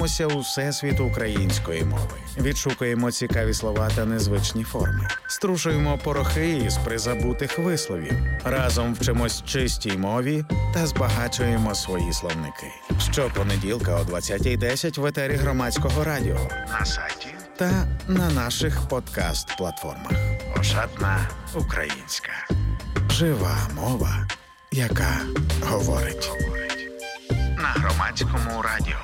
занурюємося у всесвіт української мови. Відшукуємо цікаві слова та незвичні форми. Струшуємо порохи із призабутих висловів. Разом вчимось чистій мові та збагачуємо свої словники. Щопонеділка о 20:10 в етері Громадського радіо, на сайті та на наших подкаст-платформах. Ошатна українська. Жива мова, яка говорить. На Громадському радіо.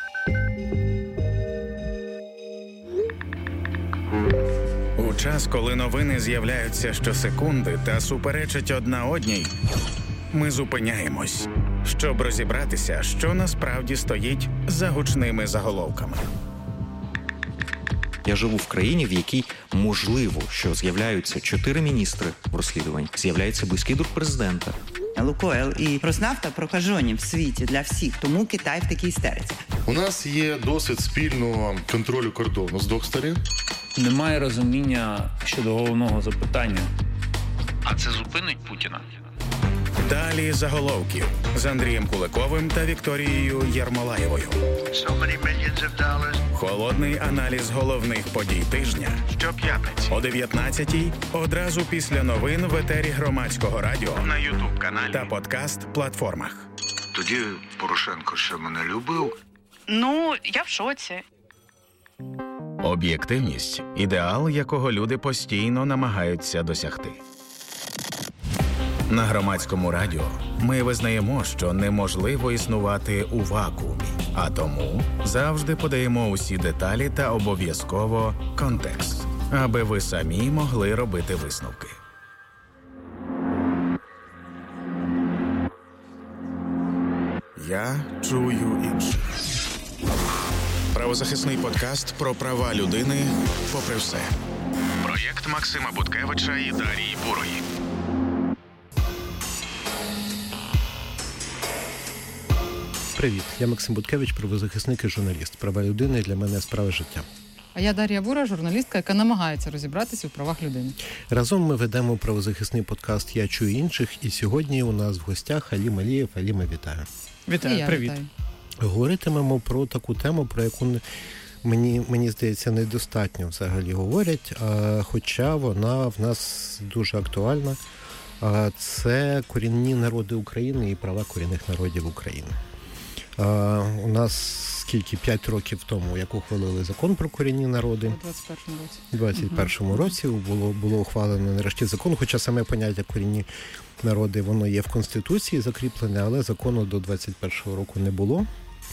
У час, коли новини з'являються щосекунди та суперечать одна одній, ми зупиняємось, щоб розібратися, що насправді стоїть за гучними заголовками. Я живу в країні, в якій можливо, що з'являються 4 міністри в розслідуванні, з'являється близький друг президента. Лукойл і Роснафта прокажені в світі для всіх, тому Китай в такій істериці. У нас є досвід спільного контролю кордону з двох сторін. Немає розуміння щодо головного запитання. А це зупинить Путіна? Далі заголовків з Андрієм Куликовим та Вікторією Єрмолаєвою. Холодний аналіз головних подій тижня. Щоп'ятниці о 19:00, одразу після новин в етері Громадського радіо, на YouTube-каналі та подкаст-платформах. Тоді Порошенко ще мене любив. Ну, я в шоці. Об'єктивність – ідеал, якого люди постійно намагаються досягти. На Громадському радіо ми визнаємо, що неможливо існувати у вакуумі, а тому завжди подаємо усі деталі та обов'язково контекст, аби ви самі могли робити висновки. Я чую інших. Правозахисний подкаст про права людини попри все. Проєкт Максима Буткевича і Дарії Бурої. Привіт, я Максим Буткевич, правозахисник і журналіст. Права людини для мене справа життя. А я Дар'я Бура, журналістка, яка намагається розібратися у правах людини. Разом ми ведемо правозахисний подкаст «Я чую інших», і сьогодні у нас в гостях Алім Алієв. Аліме, вітаю. Вітаю, привіт. Вітаю. Говоритимемо про таку тему, про яку мені здається, недостатньо взагалі говорять, хоча вона в нас дуже актуальна. Це корінні народи України і права корінних народів України. У нас 5 років тому, як ухвалили закон про корінні народи. У 21-му році було ухвалено нарешті закон, хоча саме поняття корінні народи, воно є в Конституції закріплене, але закону до 21-го року не було.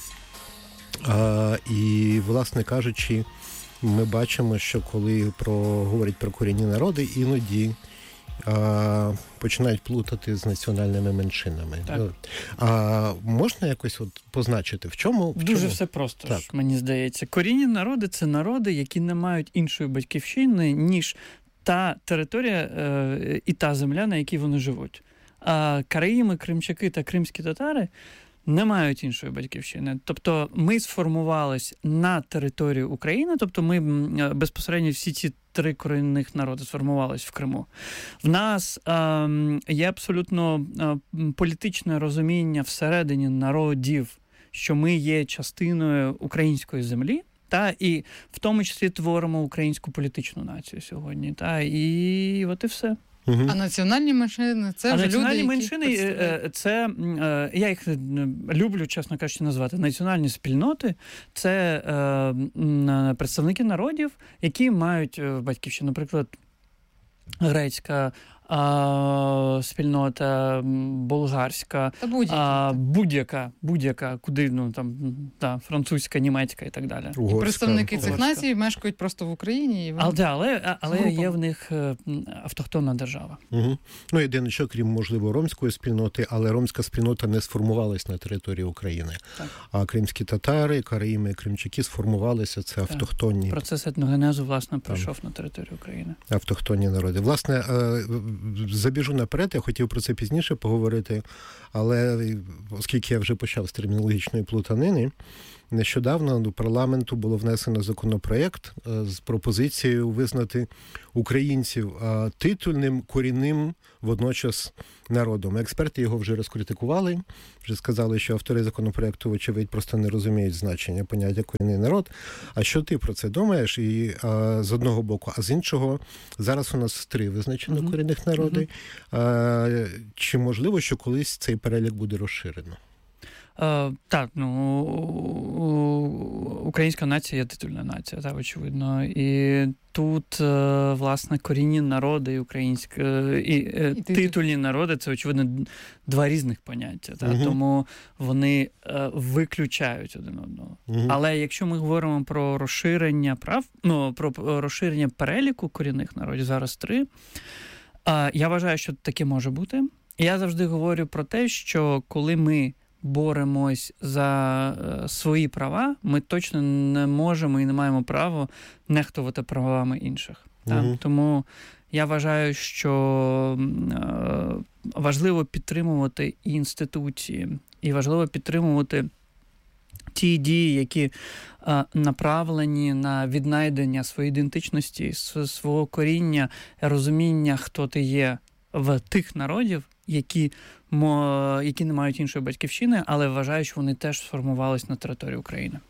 І, власне кажучи, ми бачимо, що коли говорять про корінні народи, іноді починають плутати з національними меншинами. Можна якось позначити, в чому? Дуже все просто, так. Мені здається. Корінні народи – це народи, які не мають іншої батьківщини, ніж та територія і та земля, на якій вони живуть. А караїми, кримчаки та кримські татари не мають іншої батьківщини. Тобто ми сформувались на території України, тобто ми безпосередньо всі ці 3 корінних народи сформувались в Криму. В нас є абсолютно політичне розуміння всередині народів, що ми є частиною української землі, і в тому числі творимо українську політичну націю сьогодні. І от і все. А національні меншини – це вже люди, які меншини, це, я їх люблю, чесно кажучи, назвати, національні спільноти – це представники народів, які мають батьківщину, наприклад, грецька спільнота, болгарська, будь-яка, куди, французька, німецька і так далі. І представники цих націй мешкають просто в Україні. Але є в них автохтонна держава. Угу. Єдине, що крім, можливо, ромської спільноти, але ромська спільнота не сформувалась на території України. Так. А кримські татари, караїми, кримчаки сформувалися, це автохтонні. Процес етногенезу, власне, пройшов на територію України. Автохтонні народи. Власне, забіжу наперед, я хотів про це пізніше поговорити, але оскільки я вже почав з термінологічної плутанини, нещодавно до парламенту було внесено законопроєкт з пропозицією визнати українців титульним, корінним водночас народом. Експерти його вже розкритикували, вже сказали, що автори законопроєкту, вочевидь, просто не розуміють значення поняття корінний народ. А що ти про це думаєш? І з одного боку, а з іншого, зараз у нас 3 визначено корінних народи. Чи можливо, що колись цей перелік буде розширено? Так, українська нація є титульна нація, так, очевидно. І тут, власне, корінні народи і титульні народи – це, очевидно, 2 різних поняття. Так? Тому вони виключають один одного. Але якщо ми говоримо про розширення прав, про розширення переліку корінних народів, зараз 3, я вважаю, що таке може бути. Я завжди говорю про те, що коли ми боремось за свої права, ми точно не можемо і не маємо права нехтувати правами інших. Тому я вважаю, що важливо підтримувати інституції, і важливо підтримувати ті дії, які направлені на віднайдення своєї ідентичності, свого коріння, розуміння, хто ти є в тих народів, які не мають іншої батьківщини, але вважають, що вони теж сформувалися на території України.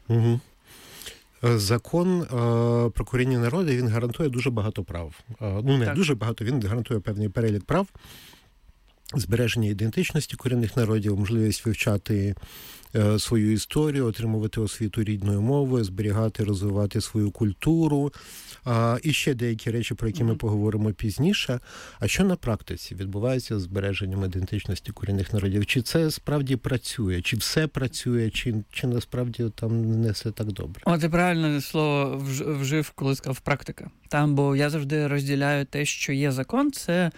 Закон про корінні народи, він гарантує дуже багато прав. Дуже багато, він гарантує певний перелік прав, збереження ідентичності корінних народів, можливість вивчати свою історію, отримувати освіту рідною мовою, зберігати, розвивати свою культуру. І ще деякі речі, про які ми поговоримо пізніше. А що на практиці відбувається з збереженням ідентичності корінних народів? Чи це справді працює? Чи все працює? Чи насправді там не все так добре? От ти правильне слово вжив, коли сказав практика. Бо я завжди розділяю те, що є закон, це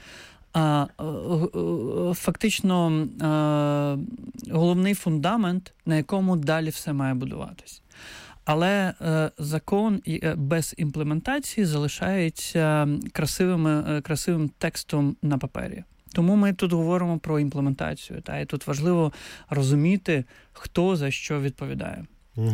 фактично головний фундамент, на якому далі все має будуватись. Але закон без імплементації залишається красивим текстом на папері. Тому ми тут говоримо про імплементацію. І тут важливо розуміти, хто за що відповідає.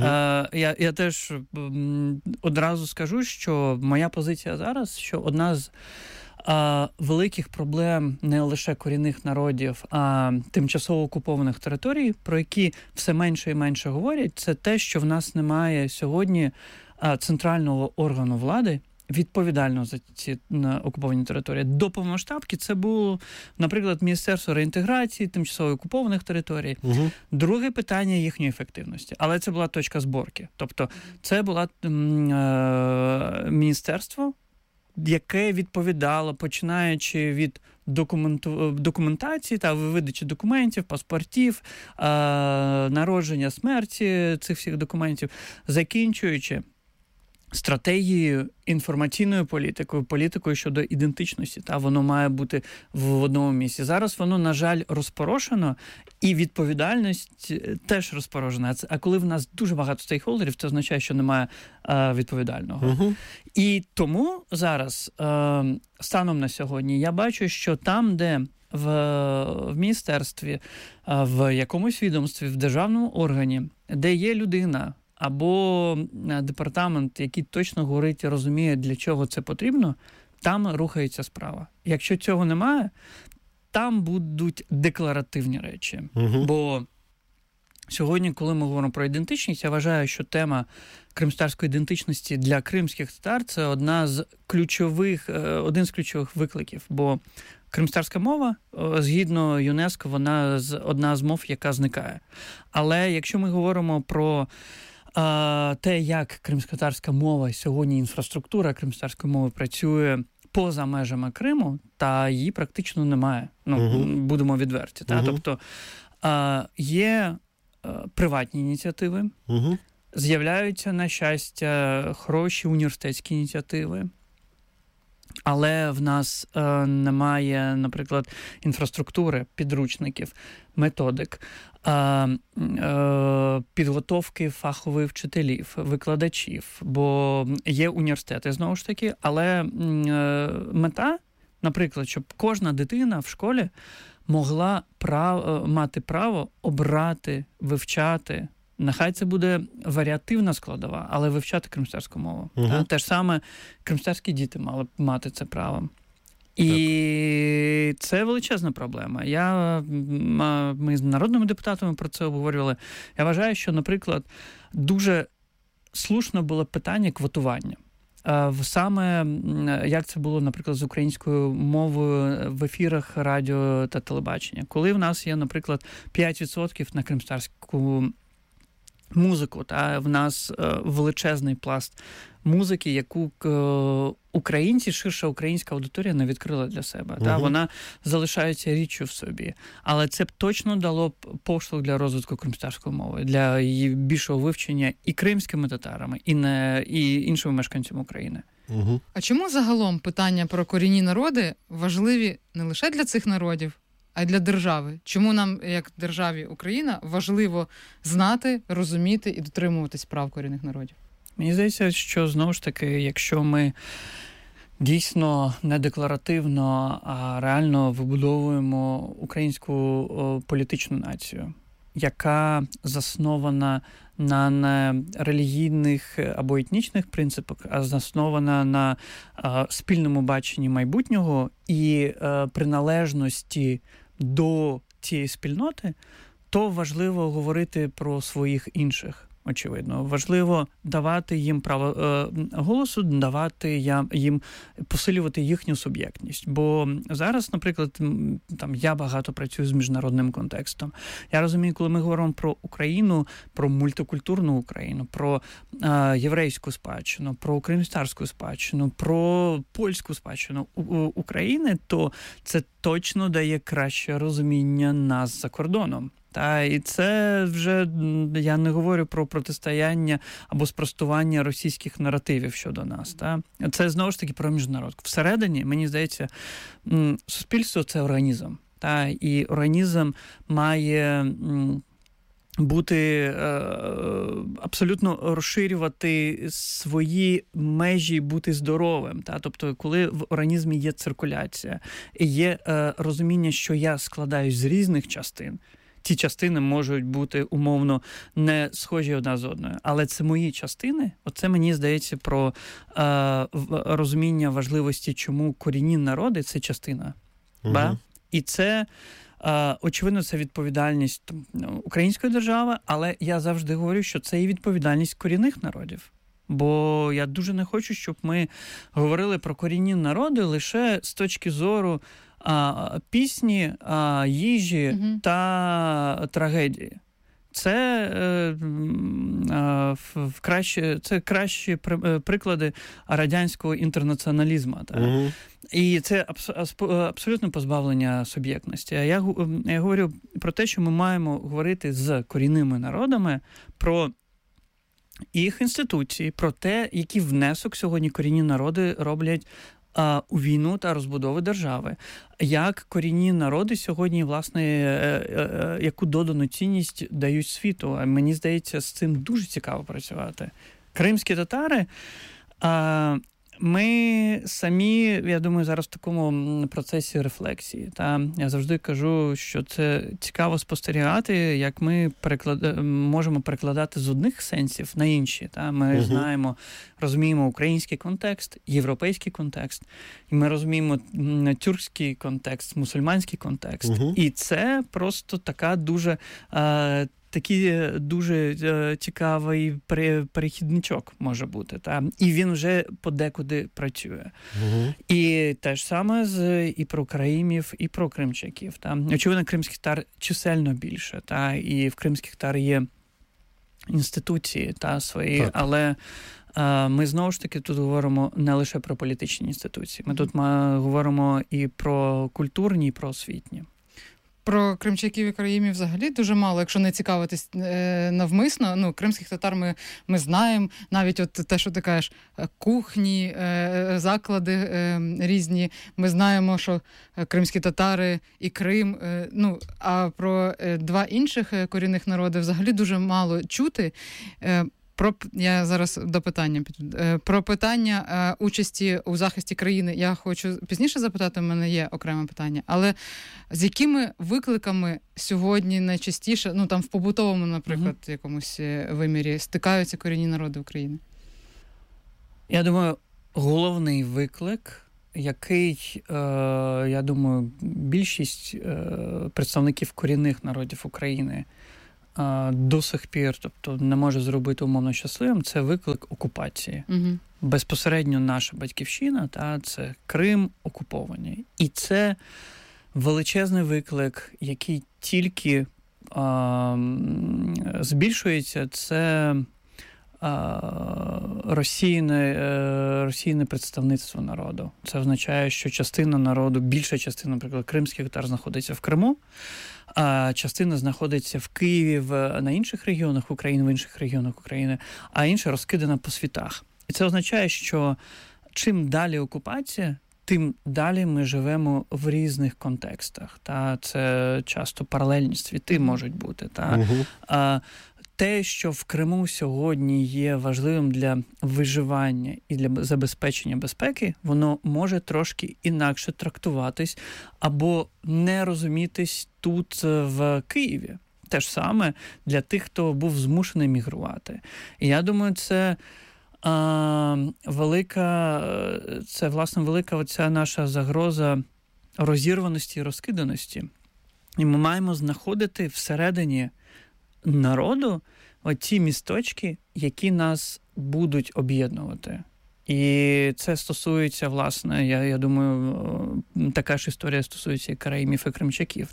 Я теж одразу скажу, що моя позиція зараз, що одна з великих проблем не лише корінних народів, а тимчасово окупованих територій, про які все менше і менше говорять, це те, що в нас немає сьогодні центрального органу влади, відповідального за ці окуповані території. До повномасштабки це було, наприклад, Міністерство реінтеграції тимчасово окупованих територій. Друге питання їхньої ефективності. Але це була точка зборки. Тобто це було міністерство, яке відповідало, починаючи від документації та видачі документів, паспортів, народження, смерті цих всіх документів, закінчуючи стратегією, інформаційною політикою щодо ідентичності. Воно має бути в одному місці. Зараз воно, на жаль, розпорошено, і відповідальність теж розпорошена. А коли в нас дуже багато стейкхолдерів, це означає, що немає відповідального. І тому зараз, станом на сьогодні, я бачу, що там, де в міністерстві, в якомусь відомстві, в державному органі, де є людина, або департамент, який точно говорить і розуміє, для чого це потрібно, там рухається справа. Якщо цього немає, там будуть декларативні речі. Бо сьогодні, коли ми говоримо про ідентичність, я вважаю, що тема кримськотатарської ідентичності для кримських татар – це один з ключових викликів. Бо кримськотатарська мова, згідно ЮНЕСКО, вона одна з мов, яка зникає. Але якщо ми говоримо про те, як кримськотатарська мова сьогодні, інфраструктура кримськотатарської мови працює поза межами Криму, та її практично немає. Будемо відверті. Тобто є приватні ініціативи, з'являються, на щастя, хороші університетські ініціативи, але в нас немає, наприклад, інфраструктури, підручників, методик, підготовки фахових вчителів, викладачів, бо є університети, знову ж таки, але мета, наприклад, щоб кожна дитина в школі могла мати право обрати, вивчати Нехай це буде варіативна складова, але вивчати кримстарську мову. Те ж саме кримстарські діти мали б мати це право. І це величезна проблема. Ми з народними депутатами про це обговорювали. Я вважаю, що, наприклад, дуже слушно було питання квотування. Саме як це було, наприклад, з українською мовою в ефірах радіо та телебачення. Коли в нас є, наприклад, 5% на кримстарську музику, та в нас величезний пласт музики, яку українці, ширша українська аудиторія не відкрила для себе. Та? Вона залишається річчю в собі. Але це б точно дало б поштовх для розвитку кримстарської мови, для її більшого вивчення і кримськими татарами, і іншими мешканцями України. А чому загалом питання про корінні народи важливі не лише для цих народів, а й для держави? Чому нам, як державі Україна, важливо знати, розуміти і дотримуватись прав корінних народів? Мені здається, що, знову ж таки, якщо ми дійсно не декларативно, а реально вибудовуємо українську політичну націю, яка заснована на не релігійних або етнічних принципах, а заснована на спільному баченні майбутнього і приналежності до цієї спільноти, то важливо говорити про своїх інших. Очевидно, важливо давати їм право голосу, давати їм посилювати їхню суб'єктність. Бо зараз, наприклад, там я багато працюю з міжнародним контекстом. Я розумію, коли ми говоримо про Україну, про мультикультурну Україну, про єврейську спадщину, про кримстарську спадщину, про польську спадщину України, то це точно дає краще розуміння нас за кордоном. І це вже, я не говорю про протистояння або спростування російських наративів щодо нас. Це, знову ж таки, про міжнарод. Всередині, мені здається, суспільство – це організм. І організм має бути абсолютно розширювати свої межі, бути здоровим. Тобто, коли в організмі є циркуляція, є розуміння, що я складаюсь з різних частин, ті частини можуть бути умовно не схожі одна з одною. Але це мої частини. Оце, мені здається, про розуміння важливості, чому корінні народи – це частина. І це, очевидно, це відповідальність української держави, але я завжди говорю, що це і відповідальність корінних народів. Бо я дуже не хочу, щоб ми говорили про корінні народи лише з точки зору пісні, їжі та трагедії. Це кращі приклади радянського інтернаціоналізму. І це абсолютно позбавлення суб'єктності. Я говорю про те, що ми маємо говорити з корінними народами про їх інституції, про те, який внесок сьогодні корінні народи роблять у війну та розбудову держави. Як корінні народи сьогодні, власне, яку додану цінність дають світу. Мені здається, з цим дуже цікаво працювати. Кримські татари, ми самі, я думаю, зараз в такому процесі рефлексії. Я завжди кажу, що це цікаво спостерігати, як ми можемо перекладати з одних сенсів на інші. Ми розуміємо український контекст, європейський контекст, і ми розуміємо тюркський контекст, мусульманський контекст. І це просто така такий дуже цікавий перехідничок може бути. І він вже подекуди працює. І те ж саме і про караїмів, і про кримчаків. Очевидно, кримських татар чисельно більше. І в кримських татар є інституції свої, але ми знову ж таки тут говоримо не лише про політичні інституції. Ми тут говоримо і про культурні, і про освітні. Про кримчаків і караїмів взагалі дуже мало, якщо не цікавитись навмисно. Кримських татар ми знаємо, навіть от те, що ти кажеш, кухні, заклади різні. Ми знаємо, що кримські татари і Крим. А про два інших корінних народи взагалі дуже мало чути. Я зараз до питання про питання участі у захисті країни. Я хочу пізніше запитати, у мене є окреме питання. Але з якими викликами сьогодні найчастіше, ну там в побутовому, наприклад, якомусь вимірі, стикаються корінні народи України? Я думаю, головний виклик, який, я думаю, більшість представників корінних народів України до сих пір, тобто не може зробити умовно щасливим, це виклик окупації. Угу. Безпосередньо наша батьківщина, це Крим окупований. І це величезний виклик, який тільки збільшується, це російне представництво народу. Це означає, що частина народу, більша частина, наприклад, кримських татар знаходиться в Криму, а частина знаходиться в Києві, на інших регіонах України, в інших регіонах України, а інша розкидана по світах. І це означає, що чим далі окупація, тим далі ми живемо в різних контекстах. Це часто паралельні світи можуть бути. Те, що в Криму сьогодні є важливим для виживання і для забезпечення безпеки, воно може трошки інакше трактуватись або не розумітись тут, в Києві. Те ж саме для тих, хто був змушений мігрувати. І я думаю, це велика оця наша загроза розірваності і розкиданості. І ми маємо знаходити всередині народу оці місточки, які нас будуть об'єднувати. І це стосується, власне, я думаю, така ж історія стосується і караїмів, і кримчаків.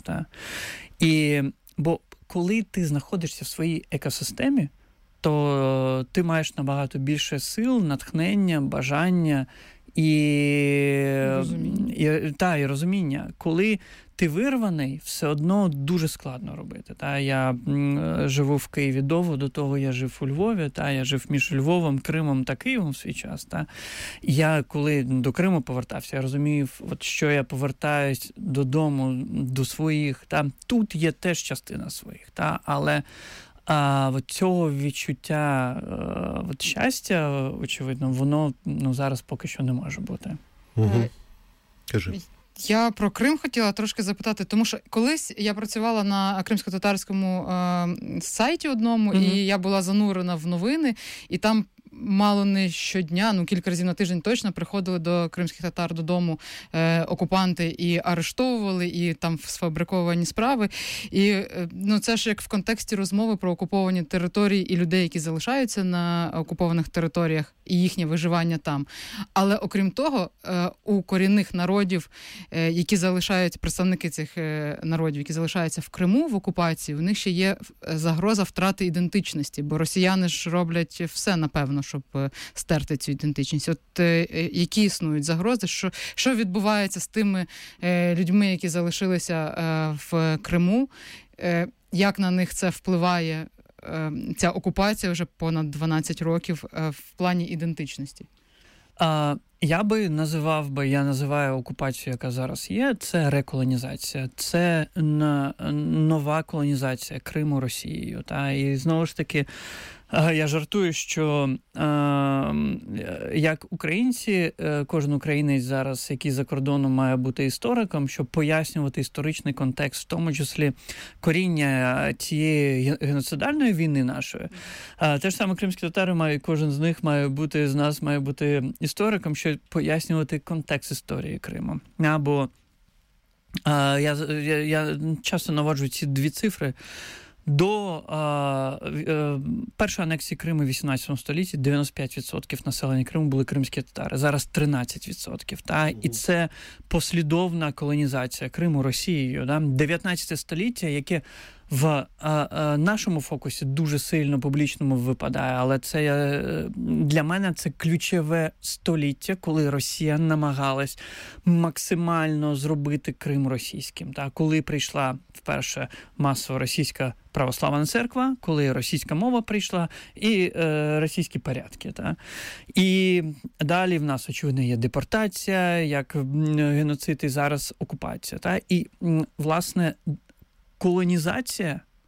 Бо коли ти знаходишся в своїй екосистемі, то ти маєш набагато більше сил, натхнення, бажання і розуміння. Коли ти вирваний, все одно дуже складно робити. Я живу в Києві довго, до того я жив у Львові, я жив між Львовом, Кримом та Києвом в свій час. Я, коли до Криму повертався, я розумів, що я повертаюсь додому, до своїх. Тут є теж частина своїх, але цього відчуття щастя, очевидно, воно зараз поки що не може бути. Кажи. Я про Крим хотіла трошки запитати, тому що колись я працювала на кримсько-татарському сайті одному, і я була занурена в новини, і там мало не щодня, кілька разів на тиждень точно приходили до кримських татар додому окупанти і арештовували, і там сфабриковані справи. І це ж як в контексті розмови про окуповані території і людей, які залишаються на окупованих територіях, і їхнє виживання там. Але окрім того, у корінних народів, які залишаються, представники цих народів, які залишаються в Криму в окупації, у них ще є загроза втрати ідентичності, бо росіяни ж роблять все, напевно, щоб стерти цю ідентичність. Які існують загрози, що відбувається з тими людьми, які залишилися в Криму, як на них це впливає, ця окупація вже понад 12 років в плані ідентичності? Я називаю окупацію, яка зараз є, це реколонізація. Це нова колонізація Криму Росією. І знову ж таки, я жартую, що як українці, кожен українець зараз, який за кордоном, має бути істориком, щоб пояснювати історичний контекст, в тому числі коріння цієї геноцидальної війни нашої. Те ж саме кримські татари кожен з них з нас має бути істориком, щоб пояснювати контекст історії Криму. Або я часто наводжу ці дві цифри. До першої анексії Криму в 18 столітті 95% населення Криму були кримські татари. Зараз 13%. І це послідовна колонізація Криму Росією. 19 століття, яке в нашому фокусі дуже сильно публічному випадає, але це для мене це ключове століття, коли Росія намагалась максимально зробити Крим російським. Коли прийшла вперше масово російська православна церква, коли російська мова прийшла і російські порядки. І далі в нас, очевидно, є депортація, як геноцид, і зараз окупація. І, власне, колонізація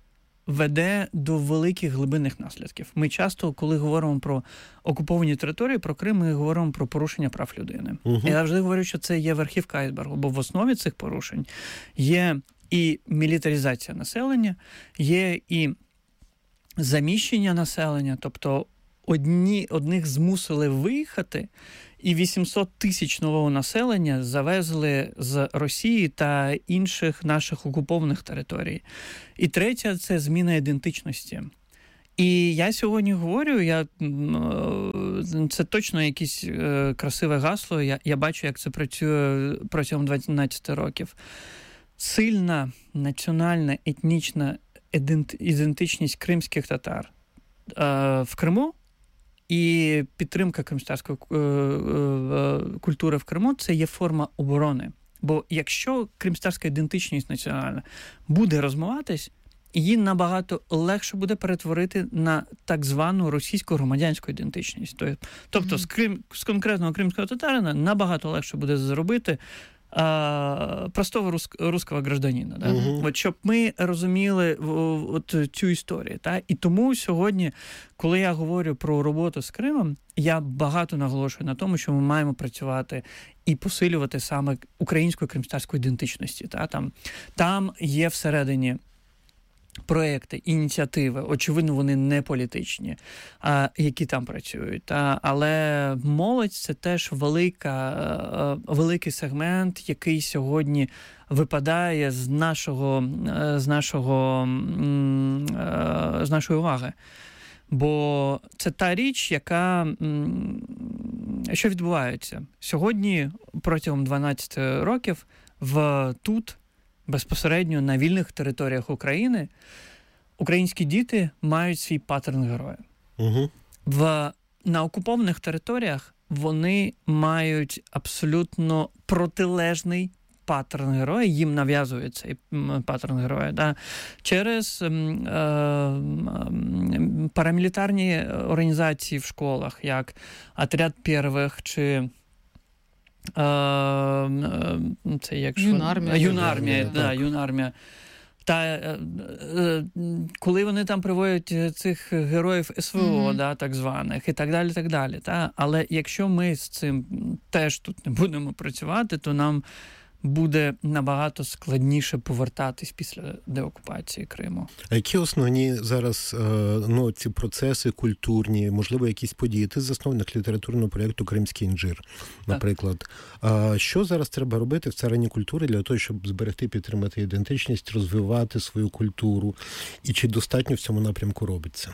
веде до великих глибинних наслідків. Ми часто, коли говоримо про окуповані території, про Крим, ми говоримо про порушення прав людини. Я завжди говорю, що це є верхівка айсбергу, бо в основі цих порушень є і мілітаризація населення, є і заміщення населення, тобто одних змусили виїхати, і 800 тисяч нового населення завезли з Росії та інших наших окупованих територій. І третє – це зміна ідентичності. І я сьогодні говорю, це точно якесь красиве гасло, я бачу, як це працює протягом 12 років. Сильна національна етнічна ідентичність кримських татар в Криму і підтримка кримської культури в Криму – це є форма оборони. Бо якщо кримська ідентичність національна буде розмиватись, її набагато легше буде перетворити на так звану російську громадянську ідентичність. Тобто з конкретного кримського татарина набагато легше буде зробити простого русского гражданина. Да? От, щоб ми розуміли цю історію. Та? І тому сьогодні, коли я говорю про роботу з Кримом, я багато наголошую на тому, що ми маємо працювати і посилювати саме українську кримську ідентичності. Та? Там є всередині проекти, ініціативи, очевидно, вони не політичні, які там працюють. Але молодь – це теж великий сегмент, який сьогодні випадає з нашої уваги. Бо це та річ, що відбувається. Сьогодні, протягом 12 років, тут, безпосередньо на вільних територіях України, українські діти мають свій паттерн героя. На окупованих територіях вони мають абсолютно протилежний паттерн героя, їм нав'язує цей паттерн героя. Да? Через парамілітарні організації в школах, як «Отряд первих» чи це якщо... Юнармія. Та коли вони там приводять цих героїв СВО, так званих, і так далі, так далі. Та? Але якщо ми з цим теж тут не будемо працювати, то нам буде набагато складніше повертатись після деокупації Криму. А які основні зараз ці процеси культурні, можливо, якісь події? Ти засновник літературного проєкту «Кримський інжир», наприклад. Що зараз треба робити в царині культури для того, щоб зберегти, підтримати ідентичність, розвивати свою культуру? І чи достатньо в цьому напрямку робиться?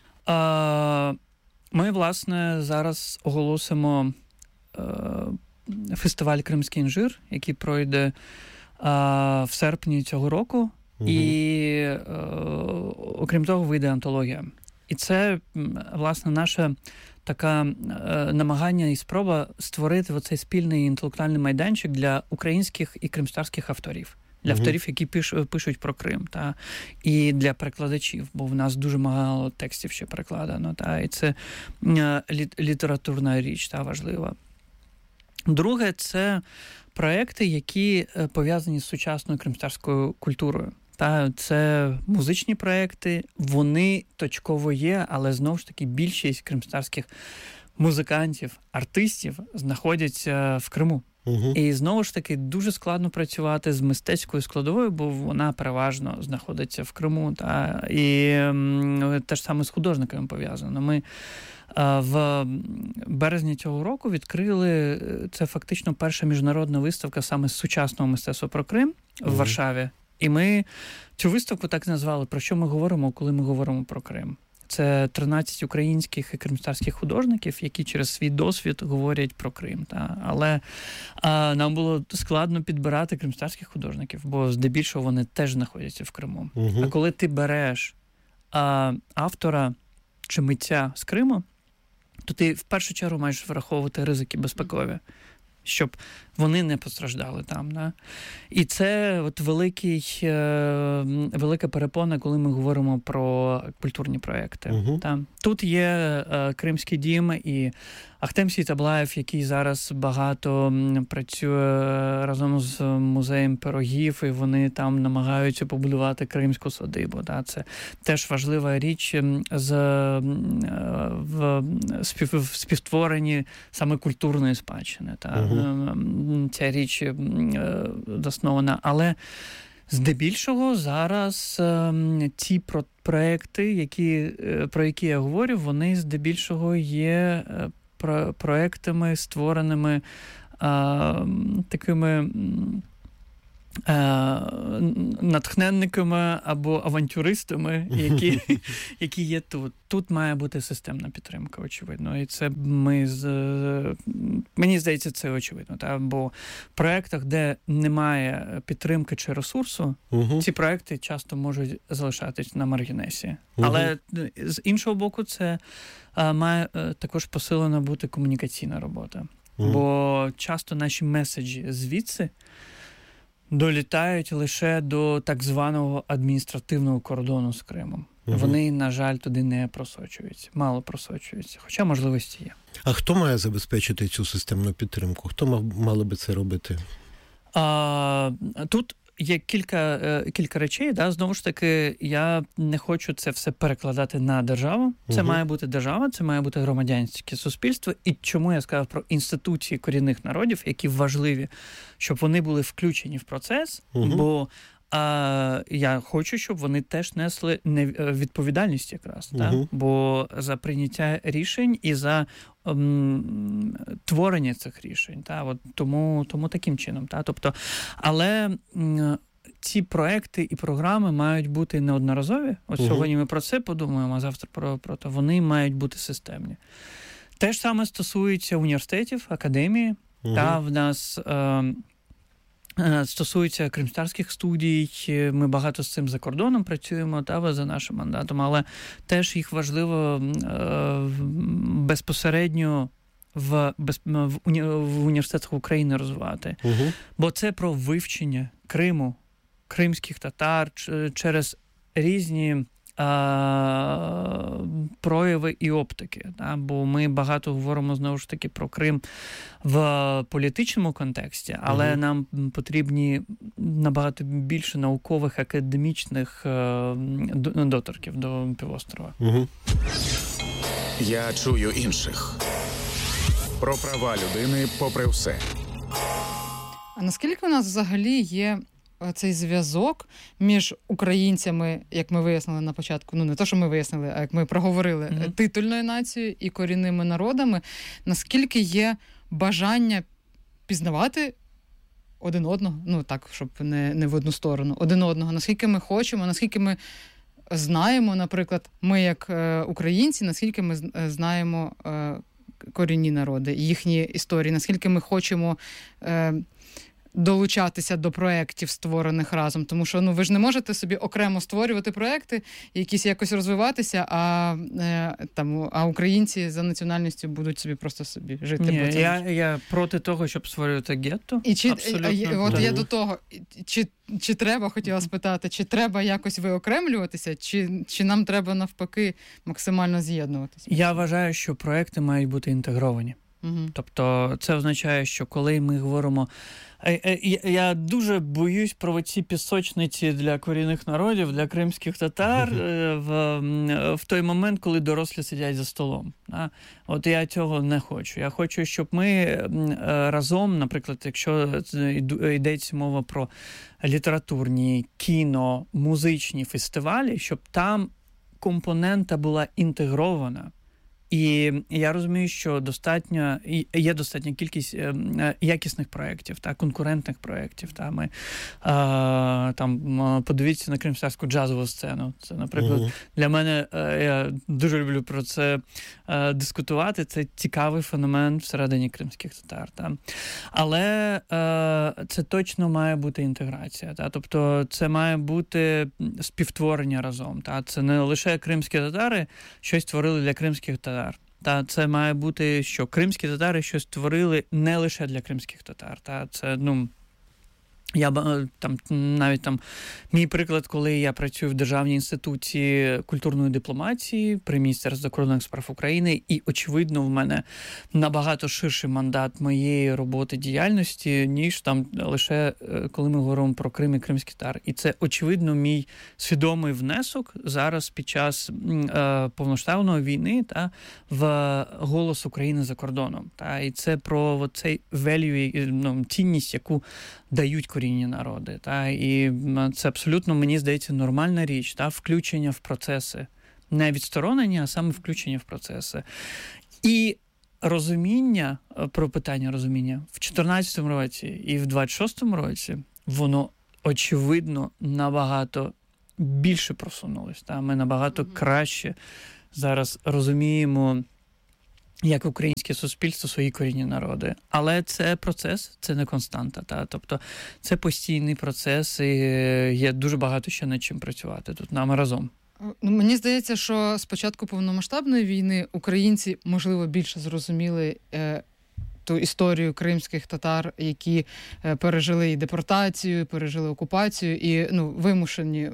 Ми, власне, зараз оголосимо фестиваль «Кримський інжир», який пройде в серпні цього року. І, окрім того, вийде антологія. І це, власне, наше таке намагання і спроба створити оцей спільний інтелектуальний майданчик для українських і кримських авторів. Для авторів, які пишуть про Крим, і для перекладачів, бо в нас дуже мало текстів ще перекладено. І це літературна річ, важлива. Друге, це проекти, які пов'язані з сучасною кримською культурою. Це музичні проекти, вони точково є, але знову ж таки більшість кримських музикантів, артистів знаходяться в Криму. І знову ж таки дуже складно працювати з мистецькою складовою, бо вона переважно знаходиться в Криму. І те ж саме з художниками пов'язано. Ми в березні цього року відкрили, це фактично перша міжнародна виставка саме з сучасного мистецтва про Крим в Варшаві. І ми цю виставку так назвали, про що ми говоримо, коли ми говоримо про Крим. Це 13 українських і кримських художників, які через свій досвід говорять про Крим. Але нам було складно підбирати кримських художників, бо здебільшого вони теж знаходяться в Криму. А коли ти береш автора чи митця з Криму, то ти в першу чергу маєш враховувати ризики безпекові, щоб вони не постраждали там. Да? І це велика перепона, коли ми говоримо про культурні проекти. Тут є Кримський дім і Ахтем Сітаблаєв, який зараз багато працює разом з музеєм пирогів, і вони там намагаються побудувати кримську садибу. Да? Це теж важлива річ в співтворенні саме культурної спадщини. Ця річ заснована. Але здебільшого зараз ті проекти, про які я говорю, вони здебільшого є проектами, створеними такими натхненниками або авантюристами, які є тут. Тут має бути системна підтримка, очевидно. І це мені здається, це очевидно. Бо в проєктах, де немає підтримки чи ресурсу, ці проєкти часто можуть залишатись на маргінесі. Але з іншого боку, це має також посилена бути комунікаційна робота. Бо часто наші меседжі звідси долітають лише до так званого адміністративного кордону з Кримом. Вони, на жаль, туди не просочуються, мало просочуються, хоча можливості є. А хто має забезпечити цю системну підтримку? Хто мали би це робити? Тут є кілька речей. Да? Знову ж таки, я не хочу це все перекладати на державу. Це має бути держава, це має бути громадянське суспільство. І чому я сказав про інституції корінних народів, які важливі, щоб вони були включені в процес, бо я хочу, щоб вони теж несли відповідальність якраз. Бо за прийняття рішень і за творення цих рішень. Тому таким чином. Тобто, але ці проекти і програми мають бути неодноразові. Сьогодні ми про це подумаємо, а завтра про те. Вони мають бути системні. Те ж саме стосується університетів, академії. В нас стосується кримстарських студій, ми багато з цим за кордоном працюємо, за нашим мандатом, але теж їх важливо безпосередньо в університетах України розвивати. Бо це про вивчення Криму, кримських татар через різні прояви і оптики. Бо ми багато говоримо, знову ж таки, про Крим в політичному контексті, але нам потрібні набагато більше наукових, академічних доторків до півострова. Я чую інших. Про права людини попри все. А наскільки у нас взагалі є цей зв'язок між українцями, як ми вияснили на початку, не то, що ми вияснили, а як ми проговорили, титульною нацією і корінними народами, наскільки є бажання пізнавати один одного, так, щоб не в одну сторону, один одного, наскільки ми хочемо, наскільки ми знаємо, наприклад, ми як українці, наскільки ми знаємо корінні народи, їхні історії, наскільки ми хочемо долучатися до проєктів, створених разом. Тому що ви ж не можете собі окремо створювати проєкти, якісь якось розвиватися, а українці за національністю будуть собі просто жити. Ні, я проти того, щоб створювати гетто. От я до того, чи треба, хотіла спитати, чи треба якось виокремлюватися, чи нам треба навпаки максимально з'єднуватися? Я вважаю, що проєкти мають бути інтегровані. Тобто це означає, що коли ми говоримо... Я дуже боюсь про ці пісочниці для корінних народів, для кримських татар в той момент, коли дорослі сидять за столом. От я цього не хочу. Я хочу, щоб ми разом, наприклад, якщо йдеться мова про літературні, кіно, музичні фестивалі, щоб там компонента була інтегрована. І я розумію, що є достатня кількість якісних проєктів, конкурентних проєктів. Ми подивіться на кримстарську джазову сцену. Це, наприклад, для мене, я дуже люблю про це дискутувати, це цікавий феномен всередині кримських татар. Але це точно має бути інтеграція. Тобто це має бути співтворення разом. Це не лише кримські татари щось творили для кримських татар. Це має бути, що кримські татари щось творили не лише для кримських татар. Це, Мій приклад, коли я працюю в Державній інституті культурної дипломатії при Міністерстві закордонних справ України, і, очевидно, в мене набагато ширший мандат моєї роботи, діяльності, ніж там лише коли ми говоримо про Крим і кримський татар. І це, очевидно, мій свідомий внесок зараз під час повноштабної війни в голос України за кордоном. І це про цей value, цінність, яку дають корінні народи. І це абсолютно, мені здається, нормальна річ, включення в процеси. Не відсторонення, а саме включення в процеси. І розуміння, про питання розуміння, в 2014 році і в 2026 році, воно, очевидно, набагато більше просунулось. Ми набагато краще зараз розуміємо, як українське суспільство, свої корінні народи. Але це процес, це не константа. Тобто це постійний процес, і є дуже багато ще над чим працювати тут нам разом. Мені здається, що з початку повномасштабної війни українці, можливо, більше зрозуміли ту історію кримських татар, які пережили і депортацію, пережили окупацію, і вимушені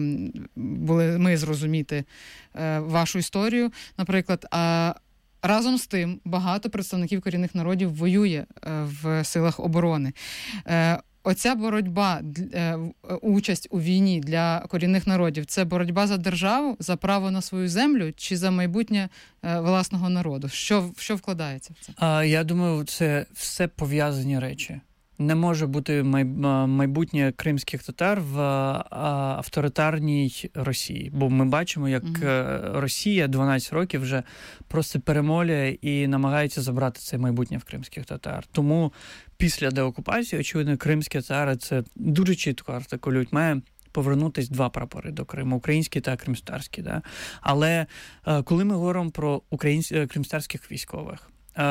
були ми зрозуміти вашу історію, наприклад. Разом з тим, багато представників корінних народів воює в силах оборони. Оця боротьба, участь у війні для корінних народів – це боротьба за державу, за право на свою землю чи за майбутнє власного народу? Що вкладається в це? Я думаю, це все пов'язані речі. Не може бути майбутнє кримських татар в авторитарній Росії. Бо ми бачимо, як Росія 12 років вже просто перемолює і намагається забрати це майбутнє в кримських татар. Тому після деокупації, очевидно, кримські татари це дуже чітко артикулюють. Має повернутись два прапори до Криму – український та кримськотатарський. Але коли ми говоримо про кримськотатарських військових,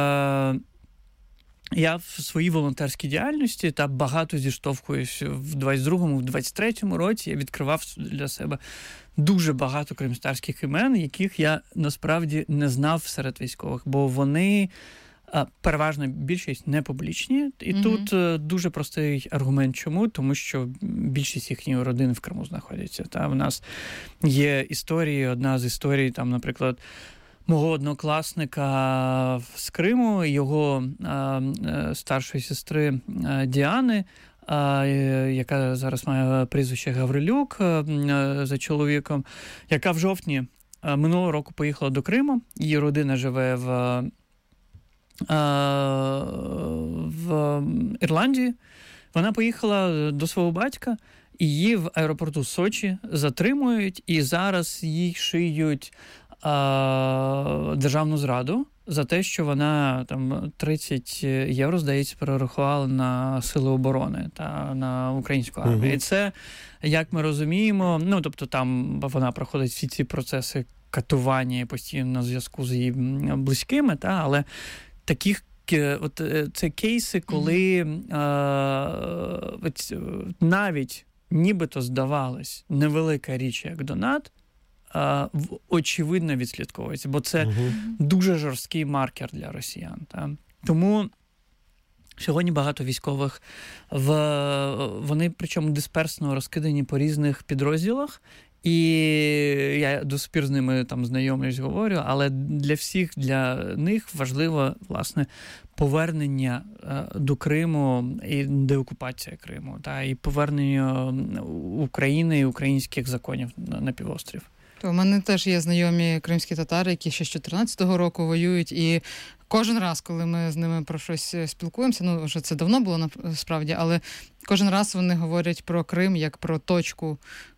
я в своїй волонтерській діяльності багато зіштовхуюсь в 22-му, в 23-му році. Я відкривав для себе дуже багато кримськотатарських імен, яких я насправді не знав серед військових, бо вони переважна більшість не публічні. І тут дуже простий аргумент. Чому? Тому що більшість їхньої родини в Криму знаходяться. У нас є історії, одна з історій, наприклад, мого однокласника з Криму, його старшої сестри Діани, яка зараз має прізвище Гаврилюк за чоловіком, яка в жовтні минулого року поїхала до Криму. Її родина живе в Ірландії. Вона поїхала до свого батька, і її в аеропорту Сочі затримують, і зараз їй шиють державну зраду за те, що вона 30 євро, здається, перерахувала на Сили оборони та на українську армію. І це, як ми розуміємо, тобто там вона проходить всі ці процеси катування і постійно на зв'язку з її близькими, але таких це кейси, коли навіть нібито здавалось невелика річ, як донат, очевидно відслідковується, бо це дуже жорсткий маркер для росіян. Тому сьогодні багато військових, вони причому дисперсно розкидані по різних підрозділах, і я до сих пір з ними знайомлюсь, говорю, але для них важливо, власне, повернення до Криму і деокупація Криму, і повернення України і українських законів на півострів. У мене теж є знайомі кримські татари, які ще з 14-го року воюють, і кожен раз, коли ми з ними про щось спілкуємося, вже це давно було насправді, але кожен раз вони говорять про Крим як про точку,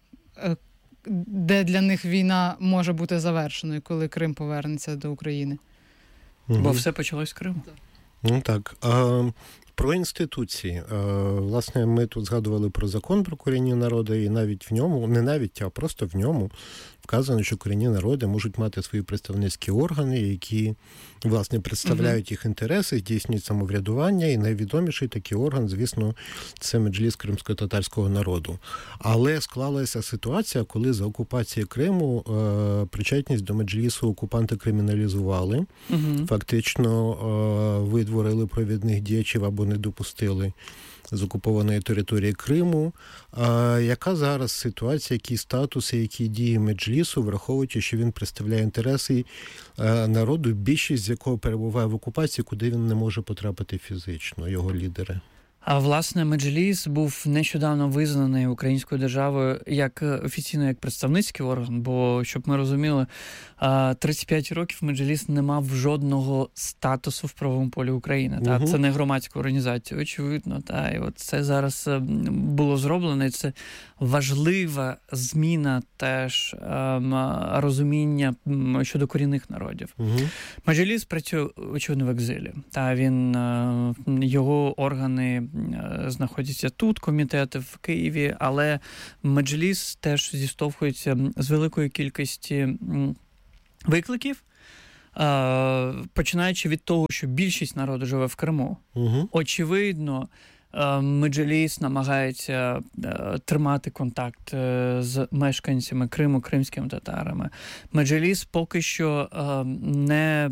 де для них війна може бути завершеною, коли Крим повернеться до України. Бо все почалось з Криму. Так. Про інституції. Власне, ми тут згадували про закон про корінні народи, і навіть в ньому, не навіть, а просто в ньому вказано, що корінні народи можуть мати свої представницькі органи, які, власне, представляють їх інтереси, здійснюють самоврядування, і найвідоміший такий орган, звісно, це Меджліс кримськотатарського народу. Але склалася ситуація, коли за окупації Криму причетність до Меджлісу окупанти криміналізували, фактично видворили провідних діячів або не допустили з окупованої території Криму. Яка зараз ситуація, який статус і які дії Меджлісу, враховуючи, що він представляє інтереси народу, більшість з якого перебуває в окупації, куди він не може потрапити фізично, його лідери? А, власне, Меджліс був нещодавно визнаний українською державою як офіційно як представницький орган, бо, щоб ми розуміли, 35 років Меджліс не мав жодного статусу в правовому полі України. Та? Це не громадська організація, очевидно. Та? І от це зараз було зроблено, і це важлива зміна теж розуміння щодо корінних народів. Меджліс працює, очевидно, в екзилі. Та? Його органи знаходяться тут, комітети в Києві, але Меджліс теж зіштовхується з великою кількістю викликів, починаючи від того, що більшість народу живе в Криму. Очевидно, Меджліс намагається тримати контакт з мешканцями Криму, кримськими татарами. Меджліс поки що не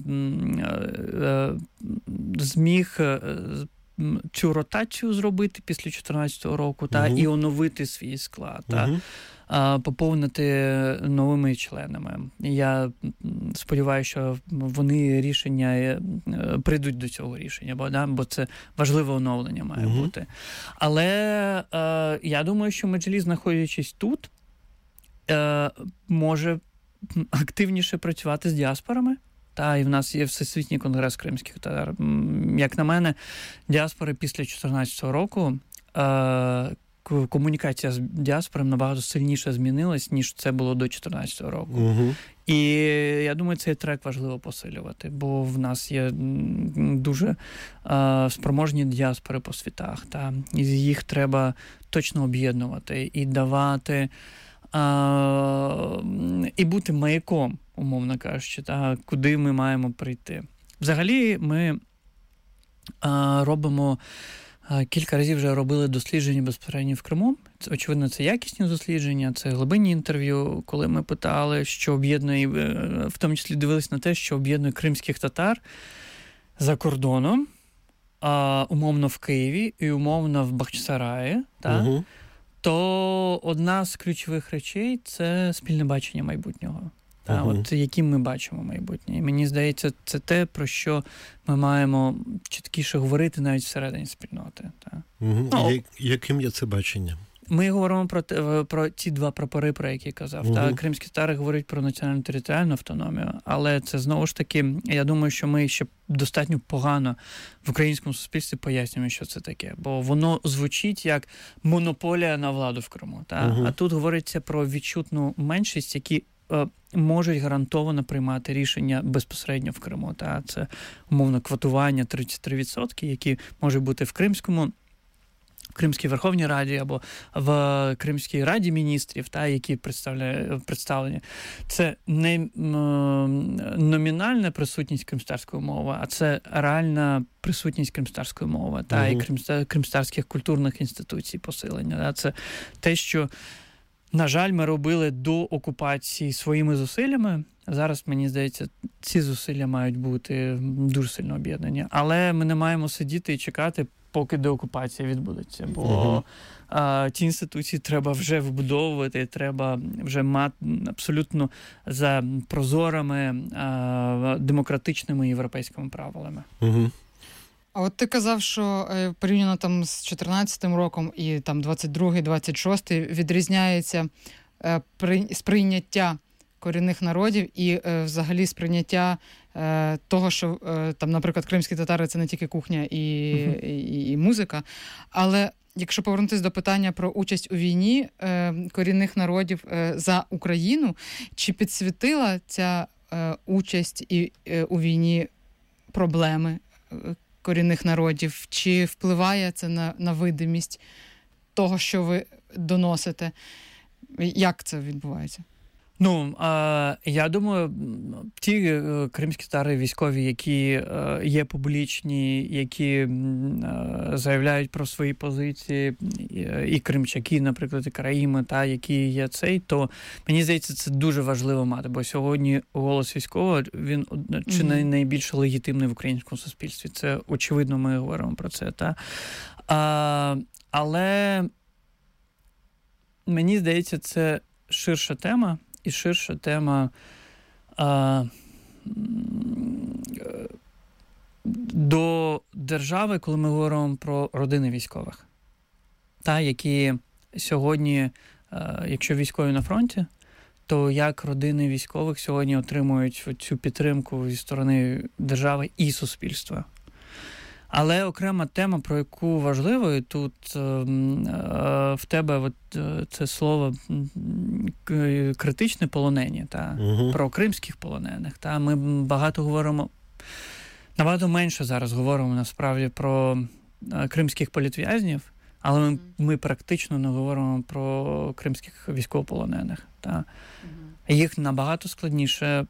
зміг цю ротацію зробити після 2014 року і оновити свій склад, поповнити новими членами. Я сподіваюся, що вони прийдуть до цього рішення, бо це важливе оновлення має бути. Але я думаю, що Меджліс, знаходячись тут, може активніше працювати з діаспорами. І в нас є Всесвітній конгрес кримських татар. Як на мене, діаспори після 2014 року, комунікація з діаспорами набагато сильніше змінилась, ніж це було до 2014 року. І я думаю, цей трек важливо посилювати, бо в нас є дуже спроможні діаспори по світах. І їх треба точно об'єднувати і давати, і бути маяком, умовно кажучи, куди ми маємо прийти. Взагалі, ми робимо, кілька разів вже робили дослідження безпосередньо в Криму. Очевидно, це якісні дослідження, це глибинні інтерв'ю, коли ми питали, що об'єднує, в тому числі дивились на те, що об'єднує кримських татар за кордоном, умовно в Києві і умовно в Бахчисараї, то одна з ключових речей – це спільне бачення майбутнього. От яким ми бачимо майбутнє. І мені здається, це те, про що ми маємо чіткіше говорити навіть всередині спільноти. Яким є це бачення? Ми говоримо про ті два прапори, про які казав. Кримські татари говорять про національну територіальну автономію, але це знову ж таки, я думаю, що ми ще достатньо погано в українському суспільстві пояснюємо, що це таке. Бо воно звучить як монополія на владу в Криму. А тут говориться про відчутну меншість, які можуть гарантовано приймати рішення безпосередньо в Криму. Це, умовно, квотування 33%, які можуть бути в Кримській Верховній Раді або в Кримській Раді міністрів, які представлені. Це не номінальна присутність кримстарської мови, а це реальна присутність кримстарської мови і кримстарських культурних інституцій посилення. Це те, що, на жаль, ми робили до окупації своїми зусиллями. Зараз, мені здається, ці зусилля мають бути дуже сильно об'єднані. Але ми не маємо сидіти і чекати, поки деокупація відбудеться. Бо ті інституції треба вже вбудовувати, треба вже мати абсолютно за прозорими, демократичними європейськими правилами. А от ти казав, що порівняно там з 2014 роком і там 22-й, 26-й відрізняється сприйняття корінних народів і взагалі сприйняття того, що там, наприклад, кримські татари – це не тільки кухня і музика, але якщо повернутися до питання про участь у війні корінних народів за Україну, чи підсвітила ця участь у війні проблеми корінних народів, чи впливає це на видимість того, що ви доносите? Як це відбувається? Я думаю, ті кримські татари військові, які є публічні, які заявляють про свої позиції, і кримчаки, наприклад, і караїми, які є то мені здається, це дуже важливо мати, бо сьогодні голос військового, він чи не найбільш легітимний в українському суспільстві. Це очевидно, ми говоримо про це. Але мені здається, це ширша тема, і ширша тема до держави, коли ми говоримо про родини військових. Які сьогодні, якщо військові на фронті, то як родини військових сьогодні отримують цю підтримку зі сторони держави і суспільства. Але окрема тема, про яку важливо, і тут в тебе це слово критичне полонені, про кримських полонених. Ми багато говоримо, набагато менше зараз говоримо насправді про кримських політв'язнів, але ми практично не говоримо про кримських військовополонених. Їх набагато складніше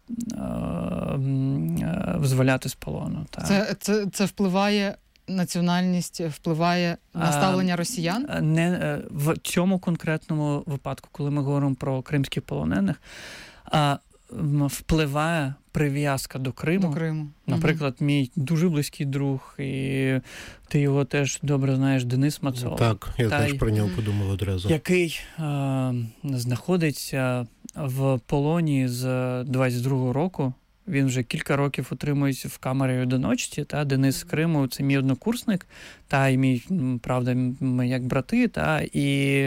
визволяти з полону. Це впливає, національність впливає на ставлення росіян? Не в цьому конкретному випадку, коли ми говоримо про кримських полонених, впливає прив'язка до Криму. Наприклад, мій дуже близький друг, і ти його теж добре знаєш, Денис Мацола. Так, я теж про нього подумав одразу. Який знаходиться в полоні з 22-го року. Він вже кілька років утримується в камері одиночці. Денис з Криму – це мій однокурсник, і мій, правда, ми як брати, і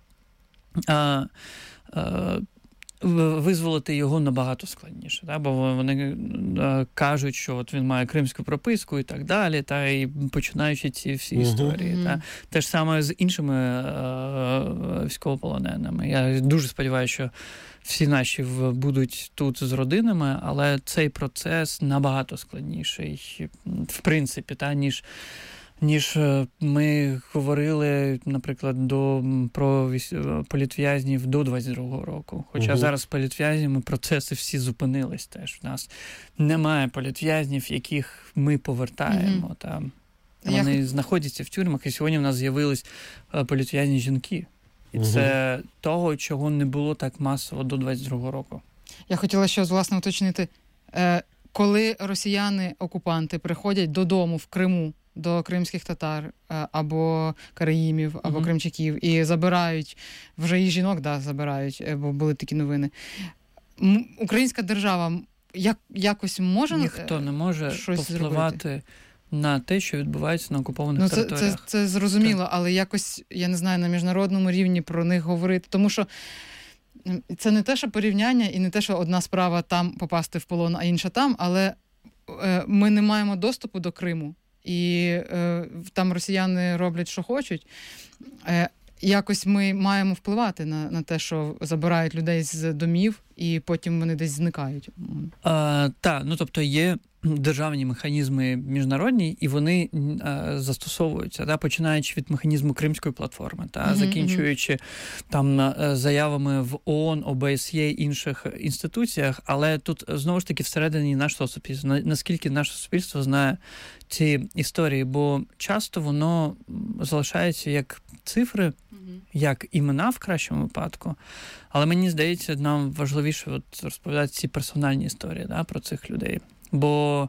визволити його набагато складніше, бо вони кажуть, що от він має кримську прописку і так далі, і починаючи ці всі історії. Те ж саме з іншими військовополоненими. Я дуже сподіваюся, що всі наші будуть тут з родинами, але цей процес набагато складніший, в принципі, ніж ми говорили, наприклад, про політв'язнів до 22-го року. Хоча зараз з політв'язнями процеси всі зупинились теж. У нас немає політв'язнів, яких ми повертаємо. Вони знаходяться в тюрмах, і сьогодні в нас з'явились політв'язні жінки. І це того, чого не було так масово до 22-го року. Я хотіла ще, власне, уточнити. Коли росіяни-окупанти приходять додому в Криму, до кримських татар, або караїмів, або кримчаків, і забирають, вже і жінок, забирають, бо були такі новини. Українська держава якось може ніхто не може повпливати на те, що відбувається на окупованих територіях. Це зрозуміло, але якось, я не знаю, на міжнародному рівні про них говорити, тому що це не те, що порівняння, і не те, що одна справа там попасти в полон, а інша там, але ми не маємо доступу до Криму. І там росіяни роблять, що хочуть. Якось ми маємо впливати на те, що забирають людей з домів, і потім вони десь зникають. Тобто є державні механізми міжнародні, і вони застосовуються, починаючи від механізму Кримської платформи, закінчуючи там заявами в ООН, ОБСЄ, інших інституціях, але тут знову ж таки всередині нашого суспільства, наскільки наше суспільство знає ці історії, бо часто воно залишається як цифри, як імена в кращому випадку, але мені здається, нам важливіше розповідати ці персональні історії про цих людей. Бо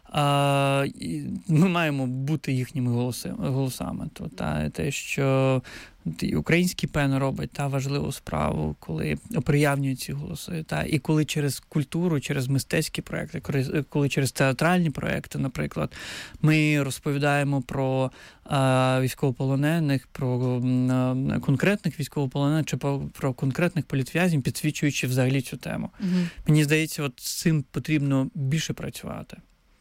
ми маємо бути їхніми голосами. Те, що український ПЕН робить важливу справу, коли оприявнюють ці голоси. І коли через культуру, через мистецькі проекти, коли через театральні проекти, наприклад, ми розповідаємо про військовополонених, про конкретних військовополонених чи про конкретних політв'язнів, підсвічуючи взагалі цю тему. Мені здається, з цим потрібно більше працювати.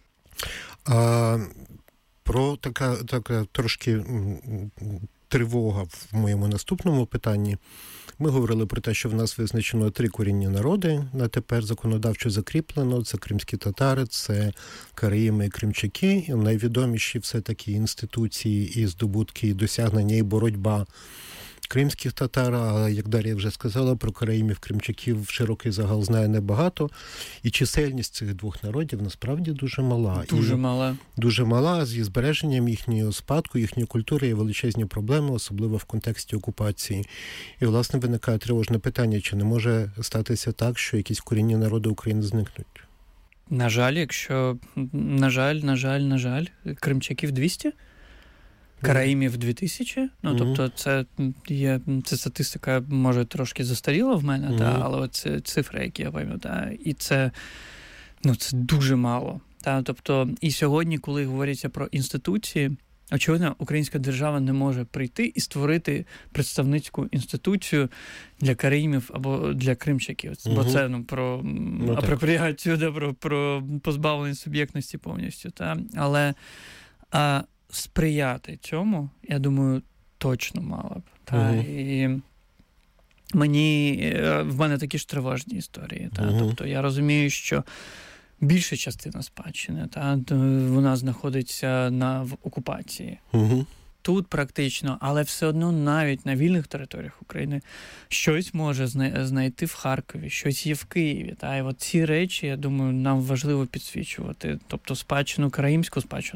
Про така трошки тривога в моєму наступному питанні. Ми говорили про те, що в нас визначено 3 корінні народи, на тепер законодавчо закріплено. Це кримські татари, це караїми і кримчаки. І найвідоміші все-таки інституції і здобутки, і досягнення, і боротьба кримських татар, але, як Дар'я вже сказала, про караїмів, кримчаків широкий загал знає небагато. І чисельність цих 2 народів насправді дуже мала. Дуже мала. Зі збереженням їхнього спадку, їхньої культури є величезні проблеми, особливо в контексті окупації. І, власне, виникає тривожне питання, чи не може статися так, що якісь корінні народи України зникнуть? На жаль, кримчаків 200? Караїмів 2000, тобто це статистика, може, трошки застаріла в мене, але це цифри, які я пам'ятаю, і це дуже мало. Тобто, і сьогодні, коли говориться про інституції, очевидно, українська держава не може прийти і створити представницьку інституцію для караїмів або для кримчаків. Бо це про апропріацію, про позбавлення суб'єктності повністю. Але сприяти цьому, я думаю, точно мала б. І в мене такі ж тривожні історії. Тобто я розумію, що більша частина спадщини, вона знаходиться в окупації. Тут практично, але все одно навіть на вільних територіях України щось може знайти в Харкові, щось є в Києві. І от ці речі, я думаю, нам важливо підсвічувати. Тобто спадщину, караїмську спадщину